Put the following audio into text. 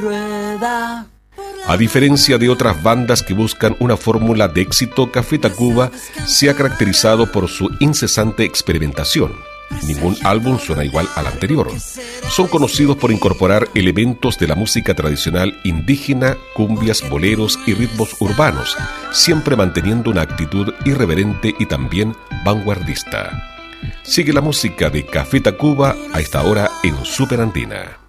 A diferencia de otras bandas que buscan una fórmula de éxito, Café Tacuba se ha caracterizado por su incesante experimentación. Ningún álbum suena igual al anterior. Son conocidos por incorporar elementos de la música tradicional indígena, cumbias, boleros y ritmos urbanos, siempre manteniendo una actitud irreverente y también vanguardista. Sigue la música de Café Tacuba a esta hora en Super Andina.